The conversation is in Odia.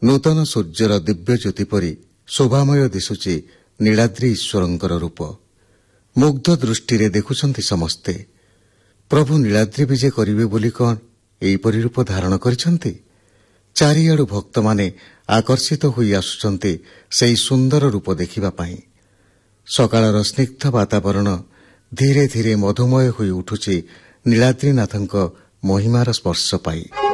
ନୂତନ ସୂର୍ଯ୍ୟର ଦିବ୍ୟ ଜ୍ୟୋତି ପରି ଶୋଭାମୟ ଦିଶୁଛି ନୀଳାଦ୍ରି ଈଶ୍ୱରଙ୍କର ରୂପ। ମୁଗ୍ଧ ଦୃଷ୍ଟିରେ ଦେଖୁଛନ୍ତି ସମସ୍ତେ। ପ୍ରଭୁ ନୀଳାଦ୍ରି ବିଜେ କରିବେ ବୋଲି କଣ ଏହିପରି ରୂପ ଧାରଣ କରିଛନ୍ତି? ଚାରିଆଡୁ ଭକ୍ତମାନେ ଆକର୍ଷିତ ହୋଇ ଆସୁଛନ୍ତି ସେହି ସୁନ୍ଦର ରୂପ ଦେଖିବା ପାଇଁ। ସକାଳର ସ୍ନିଗ୍ଧ ବାତାବରଣ ଧୀରେ ଧୀରେ ମଧୁମୟ ହୋଇ ଉଠୁଛି ନୀଳାଦ୍ରିନାଥଙ୍କ ମହିମାର ସ୍ପର୍ଶ ପାଇ।